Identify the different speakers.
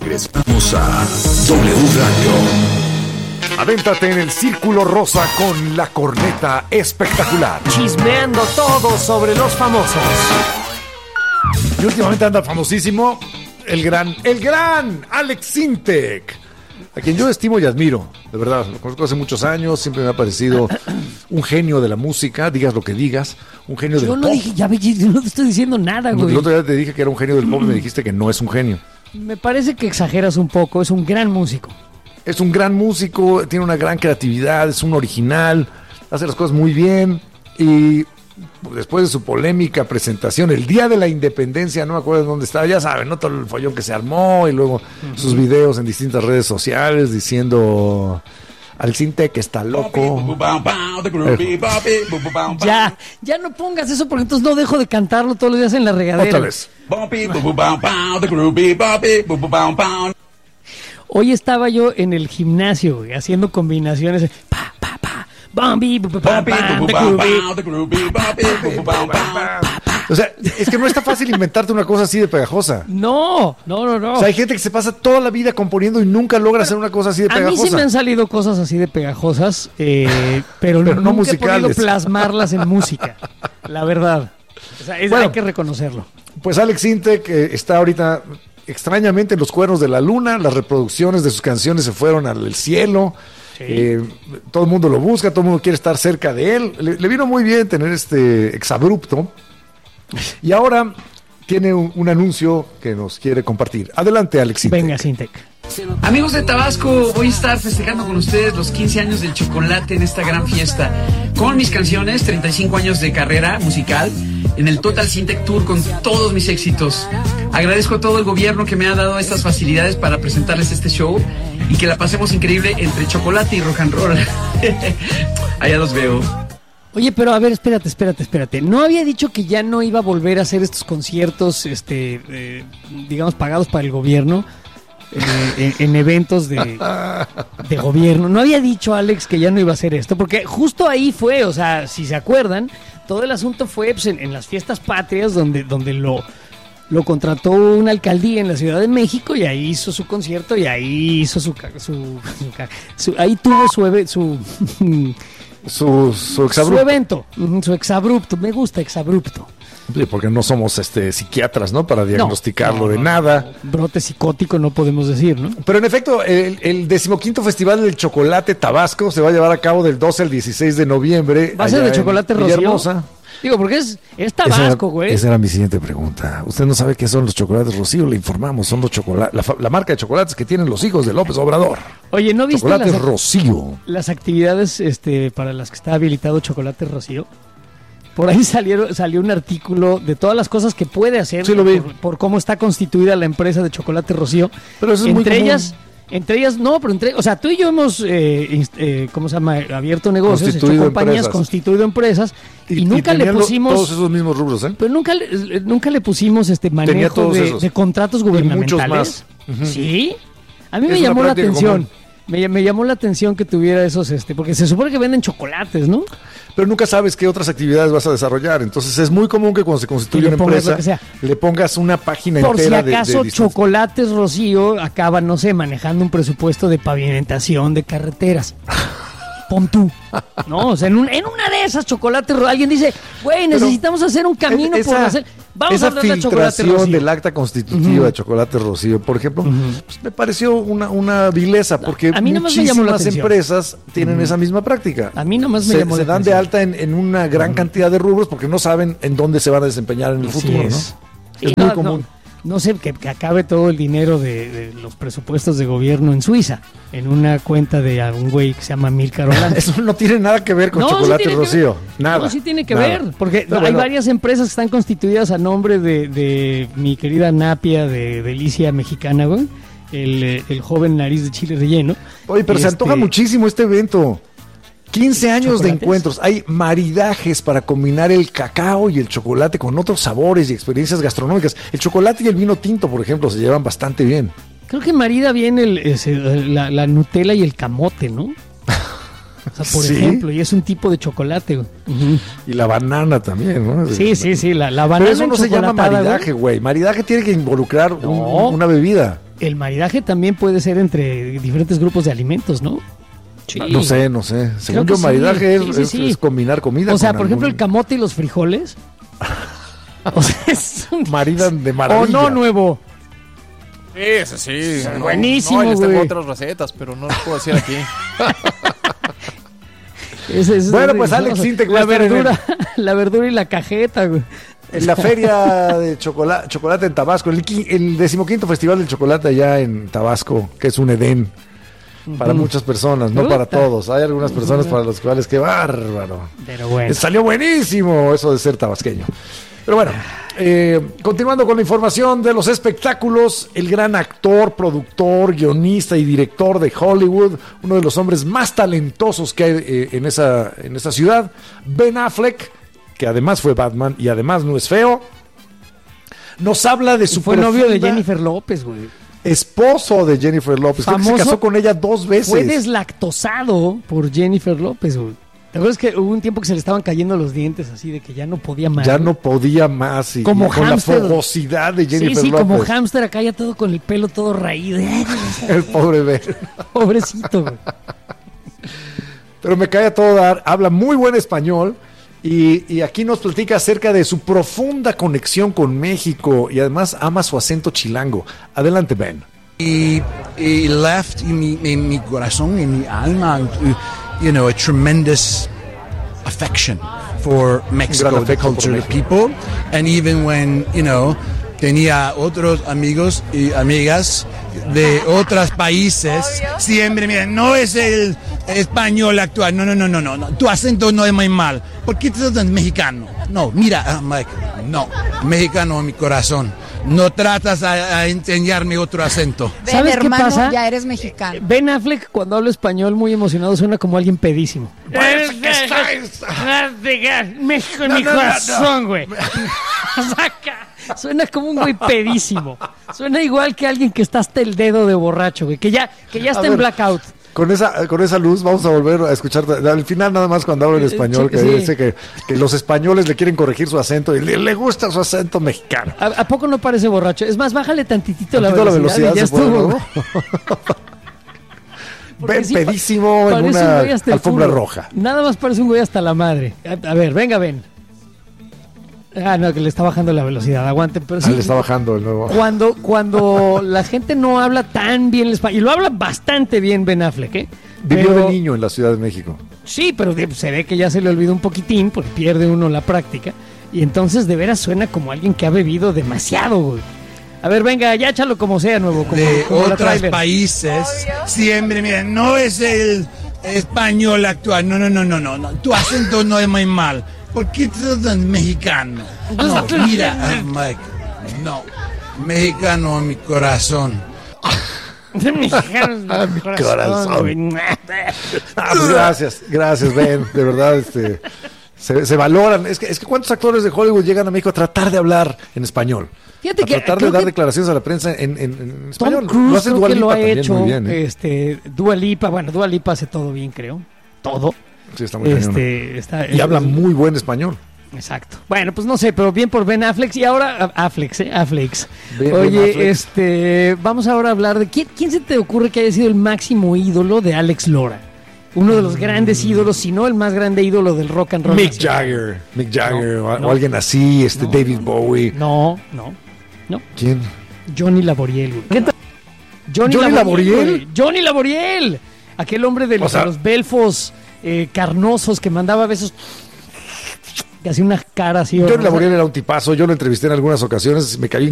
Speaker 1: Regresamos a W Radio. Avéntate en el círculo rosa con la corneta espectacular.
Speaker 2: Chismeando todo sobre los famosos.
Speaker 1: Y últimamente anda famosísimo el gran Alex Sintek, a quien yo estimo y admiro, de verdad. Lo conozco hace muchos años, siempre me ha parecido un genio de la música, digas lo que digas, un genio del pop.
Speaker 2: Yo no dije, yo no te estoy diciendo nada, güey.
Speaker 1: El otro día te dije que era un genio del pop y me dijiste que no es un genio.
Speaker 2: Me parece que exageras un poco, es un gran músico.
Speaker 1: Es un gran músico, tiene una gran creatividad, es un original, hace las cosas muy bien. Y después de su polémica presentación el día de la independencia, no me acuerdo dónde estaba, ya saben, ¿no? Todo el follón que se armó y luego sus videos en distintas redes sociales diciendo Alex Sintek está loco.
Speaker 2: Ya no pongas eso porque entonces no dejo de cantarlo todos los días en la regadera.
Speaker 1: Otra vez.
Speaker 2: Hoy estaba yo en el gimnasio, güey, haciendo combinaciones.
Speaker 1: O sea, es que no está fácil inventarte una cosa así de pegajosa.
Speaker 2: No.
Speaker 1: O sea, hay gente que se pasa toda la vida componiendo y nunca logra hacer una cosa así de pegajosa.
Speaker 2: A mí sí me han salido cosas así de pegajosas, pero
Speaker 1: no
Speaker 2: nunca
Speaker 1: musicales.
Speaker 2: he podido plasmarlas en música, la verdad. O sea, hay que reconocerlo.
Speaker 1: Pues Alex Sintek está ahorita extrañamente en los cuernos de la luna, las reproducciones de sus canciones se fueron al cielo. Sí. Todo el mundo lo busca, todo el mundo quiere estar cerca de él. Le vino muy bien tener este exabrupto. Y ahora tiene un anuncio que nos quiere compartir. Adelante, Alex Sintek.
Speaker 2: Venga, Sintek.
Speaker 3: Amigos de Tabasco, voy a estar festejando con ustedes los 15 años del chocolate en esta gran fiesta. Con mis canciones, 35 años de carrera musical, en el Total Sintek Tour con todos mis éxitos. Agradezco a todo el gobierno que me ha dado estas facilidades para presentarles este show y que la pasemos increíble entre chocolate y rock and roll. Allá los veo.
Speaker 2: Oye, pero a ver, espérate. ¿No había dicho que ya no iba a volver a hacer estos conciertos, digamos, pagados para el gobierno? En eventos de gobierno. ¿No había dicho Alex que ya no iba a hacer esto? Porque justo ahí fue, o sea, si se acuerdan, todo el asunto fue pues, en las fiestas patrias donde lo contrató una alcaldía en la Ciudad de México y ahí hizo su concierto y ahí hizo ahí tuvo su evento, su exabrupto. Me gusta exabrupto.
Speaker 1: Sí, porque no somos psiquiatras, ¿no? Para diagnosticarlo de nada.
Speaker 2: Brote psicótico no podemos decir, ¿no?
Speaker 1: Pero en efecto, el 15º Festival del Chocolate Tabasco se va a llevar a cabo del 12 al 16 de noviembre.
Speaker 2: ¿Va a ser de chocolate Rocío? Digo, porque es Tabasco, güey.
Speaker 1: Esa era mi siguiente pregunta. Usted no sabe qué son los chocolates Rocío, le informamos. Son los chocolates, la marca de chocolates que tienen los hijos de López Obrador.
Speaker 2: Oye, ¿no viste
Speaker 1: Chocolates Rocío?
Speaker 2: Las actividades para las que está habilitado Chocolate Rocío? Por ahí salió un artículo de todas las cosas que puede hacer,
Speaker 1: sí, lo vi.
Speaker 2: Por cómo está constituida la empresa de Chocolate Rocío.
Speaker 1: Pero eso es
Speaker 2: entre ellas, o sea, tú y yo hemos, ¿cómo se llama? Abierto negocios, hecho compañías, constituido empresas y nunca le pusimos
Speaker 1: todos esos mismos rubros, ¿eh?
Speaker 2: Pero nunca le pusimos manejo de contratos gubernamentales.
Speaker 1: Y muchos más.
Speaker 2: Sí, a mí me llamó la atención. Me llamó la atención que tuviera esos, porque se supone que venden chocolates, ¿no?
Speaker 1: Pero nunca sabes qué otras actividades vas a desarrollar. Entonces es muy común que cuando se constituye una empresa le pongas una página
Speaker 2: por
Speaker 1: entera
Speaker 2: si acaso Chocolates Rocío acaba, no sé, manejando un presupuesto de pavimentación de carreteras. Pon tú, ¿no? O sea, en una de esas Chocolates Rocío, alguien dice, güey, necesitamos hacer un camino por hacer... Vamos a hablar de Chocolate Rocío.
Speaker 1: Del acta constitutiva de Chocolate Rocío, por ejemplo, pues me pareció una vileza, porque muchísimas empresas tienen esa misma práctica.
Speaker 2: A mí nomás me llamó la atención.
Speaker 1: Se dan de alta en una gran cantidad de rubros porque no saben en dónde se van a desempeñar en el futuro, ¿no? Es muy común.
Speaker 2: No sé, que acabe todo el dinero de los presupuestos de gobierno en Suiza, en una cuenta de un güey que se llama Milcar Holanda.
Speaker 1: Eso no tiene nada que ver con Chocolate Rocío. Nada.
Speaker 2: No, sí tiene que ver, porque hay varias empresas que están constituidas a nombre de mi querida Napia de Delicia Mexicana, güey, el joven nariz de chile relleno.
Speaker 1: Oye, pero se antoja muchísimo este evento. 15 años de encuentros, hay maridajes para combinar el cacao y el chocolate con otros sabores y experiencias gastronómicas. El chocolate y el vino tinto, por ejemplo, se llevan bastante bien.
Speaker 2: Creo que marida bien la Nutella y el camote, ¿no? O sea, por ejemplo, y es un tipo de chocolate, güey.
Speaker 1: Y la banana también, ¿no?
Speaker 2: Sí, la banana.
Speaker 1: Pero eso no se llama maridaje, güey. Maridaje tiene que involucrar una bebida.
Speaker 2: el maridaje también puede ser entre diferentes grupos de alimentos, ¿no?
Speaker 1: Sí. No sé. Según yo, maridaje es combinar comida.
Speaker 2: O sea, por ejemplo, el camote y los frijoles. O sea, es
Speaker 1: maridan de maravilla.
Speaker 2: O no, nuevo.
Speaker 4: Sí.
Speaker 2: Buenísimo,
Speaker 4: les
Speaker 2: güey.
Speaker 4: tengo otras recetas, pero no las puedo decir aquí.
Speaker 1: Bueno, pues Alex Sintek va a estar
Speaker 2: la verdura y la cajeta, güey.
Speaker 1: En la feria de chocolate en Tabasco, el 15º Festival del Chocolate allá en Tabasco, que es un Edén para muchas personas, no para todos. Hay algunas personas para las cuales, qué bárbaro.
Speaker 2: Pero bueno.
Speaker 1: Salió buenísimo eso de ser tabasqueño. Pero bueno, continuando con la información de los espectáculos, el gran actor, productor, guionista y director de Hollywood, uno de los hombres más talentosos que hay en esa ciudad, Ben Affleck, que además fue Batman y además no es feo, nos habla de su
Speaker 2: fue novio de Jennifer López, güey.
Speaker 1: Esposo de Jennifer López, creo que se casó con ella 2 veces.
Speaker 2: Fue deslactosado por Jennifer López, güey. ¿Te acuerdas que hubo un tiempo que se le estaban cayendo los dientes así de que ya no podía más?
Speaker 1: Ya no podía más. Y
Speaker 2: como
Speaker 1: con
Speaker 2: hámster.
Speaker 1: La fogosidad de Jennifer López.
Speaker 2: Sí, como hámster acá ya todo con el pelo todo raído.
Speaker 1: El pobre Ben.
Speaker 2: Pobrecito, güey.
Speaker 1: Pero me cae a todo dar. Habla muy buen español. Y aquí nos platica acerca de su profunda conexión con México. Y además ama su acento chilango. Adelante, Ben.
Speaker 5: Y left en mi corazón, en mi alma, a tremendous affection for Mexico, the culture, the people, and even when, tenía otros amigos y amigas de otros países, siempre miren, no es el español actual, no, tu acento no es muy mal, ¿por qué tú eres mexicano? No, mira, Mike, no, mexicano en mi corazón. No tratas a enseñarme otro acento.
Speaker 2: ¿Sabes qué pasa?
Speaker 6: Ya eres mexicano.
Speaker 2: Ben Affleck, cuando habla español muy emocionado, suena como alguien pedísimo. México en mi corazón, güey. Suena como un güey pedísimo. Suena igual que alguien que está hasta el dedo de borracho, güey. Que ya está en blackout.
Speaker 1: Con esa luz vamos a volver a escuchar al final nada más cuando hablo en español, que dice que los españoles le quieren corregir su acento y le gusta su acento mexicano.
Speaker 2: ¿A poco no parece borracho? Es más, bájale tantitito la velocidad y ya estuvo. ¿No?
Speaker 1: Ven pedísimo en una alfombra roja.
Speaker 2: Nada más parece un güey hasta la madre. A ver, venga, ven. No, que le está bajando la velocidad, aguanten, pero sí.
Speaker 1: Le está bajando el nuevo.
Speaker 2: Cuando la gente no habla tan bien el español, y lo habla bastante bien Ben Affleck, ¿eh?
Speaker 1: Vivió de niño en la Ciudad de México.
Speaker 2: Sí, pero se ve que ya se le olvidó un poquitín, porque pierde uno la práctica, y entonces de veras suena como alguien que ha bebido demasiado, güey. A ver, venga, ya échalo como sea, nuevo.
Speaker 5: De otros países, siempre, miren, no es el español actual, no, tu acento no es muy mal. ¿Por qué tú eres mexicano? No, mira, Mike, no, mexicano en mi corazón.
Speaker 2: Mexicano en mi corazón.
Speaker 1: Gracias, Ben, de verdad, se valoran. Es que ¿cuántos actores de Hollywood llegan a México a tratar de hablar en español?
Speaker 2: Fíjate que
Speaker 1: tratar de dar declaraciones a la prensa en español.
Speaker 2: Tom Cruise
Speaker 1: lo hace Dua Lipa,
Speaker 2: lo ha
Speaker 1: también
Speaker 2: hecho,
Speaker 1: muy bien, ¿eh?
Speaker 2: Dua Lipa hace todo bien, creo. Todo.
Speaker 1: Sí, está muy cañón. Y habla muy buen español.
Speaker 2: Exacto. Bueno, pues no sé, pero bien por Ben Affleck. Y ahora, Affleck.
Speaker 1: Ben
Speaker 2: Oye,
Speaker 1: Affleck.
Speaker 2: vamos ahora a hablar de... ¿Quién se te ocurre que haya sido el máximo ídolo de Alex Lora? Uno de los grandes ídolos, si no el más grande ídolo del rock and roll.
Speaker 1: Mick Jagger, o alguien así, David Bowie.
Speaker 2: No.
Speaker 1: ¿Quién?
Speaker 2: Johnny Laboriel, güey.
Speaker 1: ¿Johnny Laboriel?
Speaker 2: Johnny Laboriel. Aquel hombre de los belfos carnosos que mandaba besos, que hacía unas caras así.
Speaker 1: Johnny Laboriel era un tipazo, yo lo entrevisté en algunas ocasiones, me cayó